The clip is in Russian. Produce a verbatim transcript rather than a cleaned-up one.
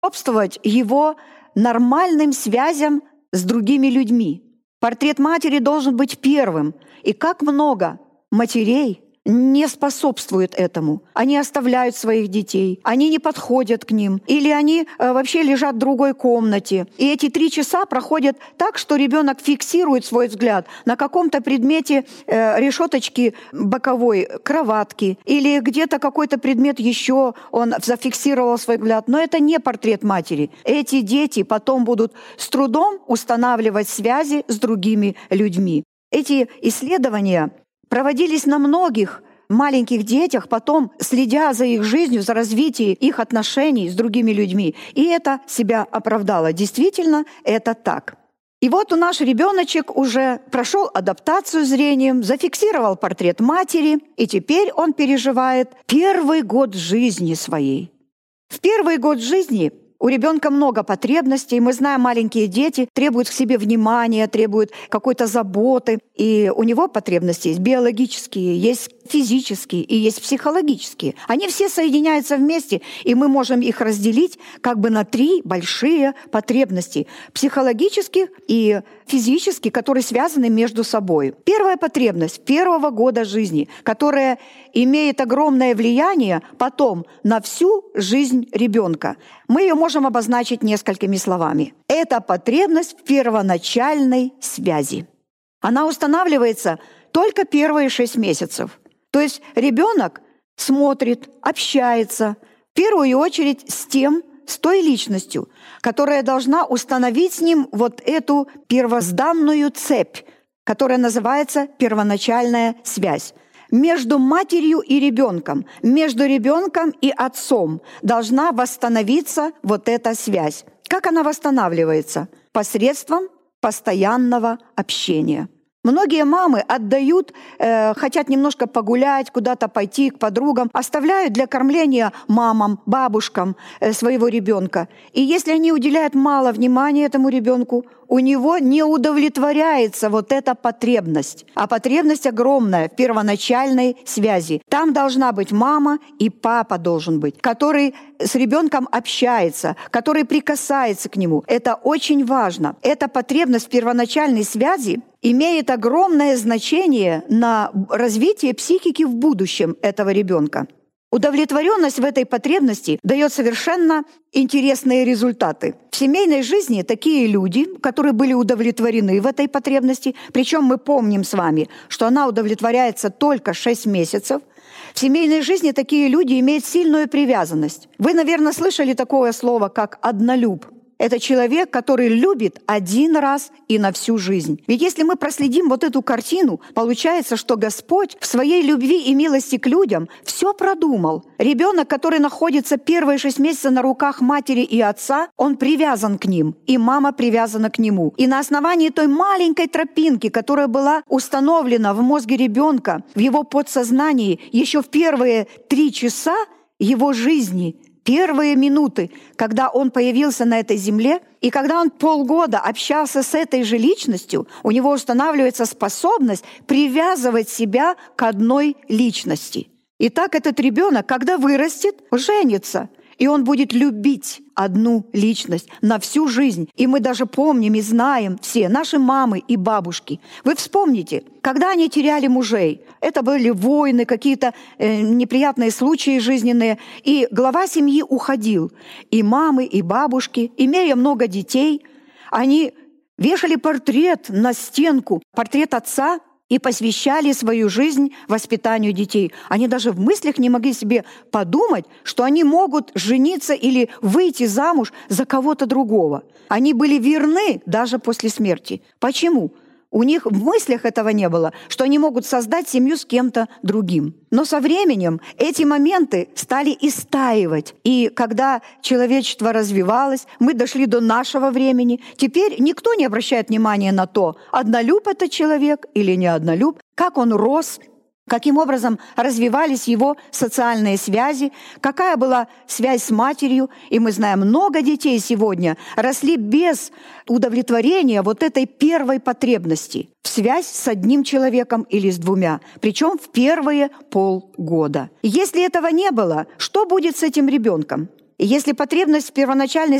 способствовать его нормальным связям с другими людьми. Портрет матери должен быть первым. И как много матерей не способствуют этому. Они оставляют своих детей, они не подходят к ним, или они э, вообще лежат в другой комнате. И эти три часа проходят так, что ребенок фиксирует свой взгляд на каком-то предмете э, решеточки боковой, кроватки, или где-то какой-то предмет еще он зафиксировал свой взгляд. Но это не портрет матери. Эти дети потом будут с трудом устанавливать связи с другими людьми. Эти исследования проводились на многих маленьких детях, потом следя за их жизнью, за развитием их отношений с другими людьми. И это себя оправдало. Действительно, это так. И вот у наш ребеночек уже прошел адаптацию зрением, зафиксировал портрет матери, и теперь он переживает первый год жизни своей. В первый год жизни у ребенка много потребностей. Мы знаем, маленькие дети требуют к себе внимания, требуют какой-то заботы. И у него потребности есть биологические, есть физические и есть психологические. Они все соединяются вместе, и мы можем их разделить как бы на три большие потребности. Психологических и физических, которые связаны между собой. Первая потребность первого года жизни, которая имеет огромное влияние потом на всю жизнь ребенка. Мы ее можем обозначить несколькими словами. Это потребность в первоначальной связи. Она устанавливается только первые шесть месяцев. То есть ребенок смотрит, общается, в первую очередь с тем, с той личностью, которая должна установить с ним вот эту первозданную цепь, которая называется первоначальная связь. Между матерью и ребенком, между ребенком и отцом должна восстановиться вот эта связь. Как она восстанавливается? Посредством постоянного общения. Многие мамы отдают, э, хотят немножко погулять, куда-то пойти к подругам, оставляют для кормления мамам, бабушкам э, своего ребенка. И если они уделяют мало внимания этому ребенку, у него не удовлетворяется вот эта потребность. А потребность огромная в первоначальной связи. Там должна быть мама и папа должен быть, который с ребенком общается, который прикасается к нему. Это очень важно. Эта потребность в первоначальной связи имеет огромное значение на развитие психики в будущем этого ребенка. Удовлетворенность в этой потребности дает совершенно интересные результаты. В семейной жизни такие люди, которые были удовлетворены в этой потребности, причем мы помним с вами, что она удовлетворяется только шесть месяцев, в семейной жизни такие люди имеют сильную привязанность. Вы, наверное, слышали такое слово, как «однолюб». Это человек, который любит один раз и на всю жизнь. Ведь если мы проследим вот эту картину, получается, что Господь в своей любви и милости к людям все продумал. Ребенок, который находится первые шесть месяцев на руках матери и отца, он привязан к ним, и мама привязана к нему. И на основании той маленькой тропинки, которая была установлена в мозге ребенка, в его подсознании, еще в первые три часа его жизни, первые минуты, когда он появился на этой земле, и когда он полгода общался с этой же личностью, у него устанавливается способность привязывать себя к одной личности. И так этот ребенок, когда вырастет, женится, и он будет любить одну личность на всю жизнь. И мы даже помним и знаем все, наши мамы и бабушки. Вы вспомните, когда они теряли мужей, это были войны, какие-то э, неприятные случаи жизненные, и глава семьи уходил. И мамы, и бабушки, имея много детей, они вешали портрет на стенку, портрет отца, и посвящали свою жизнь воспитанию детей. Они даже в мыслях не могли себе подумать, что они могут жениться или выйти замуж за кого-то другого. Они были верны даже после смерти. Почему? У них в мыслях этого не было, что они могут создать семью с кем-то другим. Но со временем эти моменты стали истаивать. И когда человечество развивалось, мы дошли до нашего времени, теперь никто не обращает внимания на то, однолюб это человек или не однолюб, как он рос, каким образом развивались его социальные связи, какая была связь с матерью. И мы знаем, много детей сегодня росли без удовлетворения вот этой первой потребности в связь с одним человеком или с двумя, причем в первые полгода. Если этого не было, что будет с этим ребенком? И если потребность в первоначальной